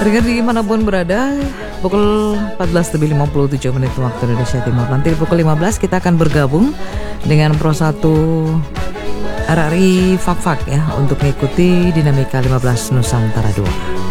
Dengar dimanapun berada, pukul 14.57 waktu Indonesia Timur. Nanti pukul 15 kita akan bergabung dengan Pro 1 RRI Fak-Fak ya, untuk mengikuti dinamika 15 Nusantara 2.